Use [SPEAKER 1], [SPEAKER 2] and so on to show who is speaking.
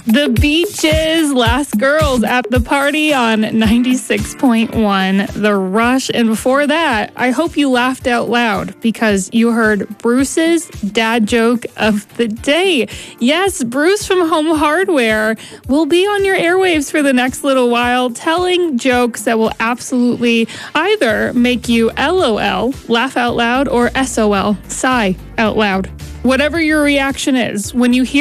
[SPEAKER 1] The Beaches, Last Girls at the Party on 96.1 The Rush. And before that, I hope you laughed out loud because you heard Bruce's dad joke of the day. Yes, Bruce from Home Hardware will be on your airwaves for the next little while, telling jokes that will absolutely either make you LOL, laugh out loud, or SOL, sigh out loud. Whatever your reaction is, when you hear